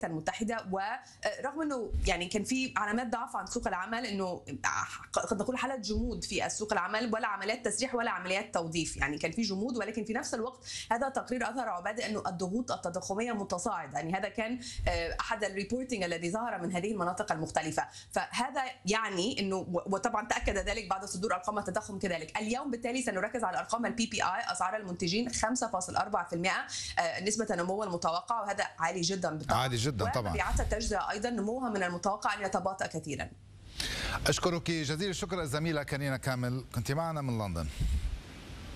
المتحده. ورغم انه يعني كان في علامات ضعف عن سوق العمل، انه قد نقول حاله جمود في السوق العمل، ولا عمليات تسريح ولا عمليات توظيف، يعني كان في جمود. ولكن في نفس الوقت هذا تقرير اظهر عباده انه الضغوط التضخميه متصاعده، يعني هذا كان احد الريبورتنج الذي ظهر من هذه المناطق المختلفه. فهذا يعني انه، وطبعا تاكد ذلك بعد صدور ارقام التضخم كذلك. اليوم بالتالي سنركز على ارقام البي بي اي، اسعار المنتجين 5.4%، نسبه النمو المتوقع، وهذا عالي جدا بالطبع. عالي جدا طبعا. ومبيعات التجزئه ايضا نموها من المتوقع ان يتباطأ كثيرا. اشكرك جزيل الشكر الزميله كارينا كامل، كنت معنا من لندن.